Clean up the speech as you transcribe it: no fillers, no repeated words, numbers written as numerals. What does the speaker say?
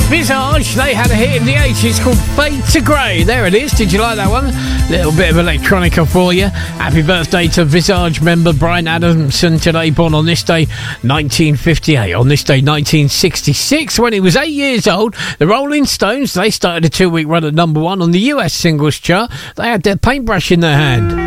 Visage, they had a hit in the 80s called Fade to Grey. There it is. Did you like that one? Little bit of electronica for you. Happy birthday to Visage member Brian Adamson today, born on this day 1958. On this day 1966, when he was 8 years old, the Rolling Stones, they started a 2-week run at number 1 on the US singles chart. They had their paintbrush in their hand.